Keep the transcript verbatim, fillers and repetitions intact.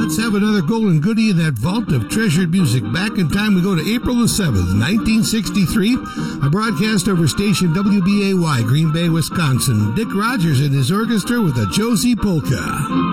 Let's have another golden goodie in that vault of treasured music. Back in time, we go to April the seventh, nineteen sixty-three, a broadcast over station W B A Y, Green Bay, Wisconsin. Dick Rogers and his orchestra with a Josie Polka.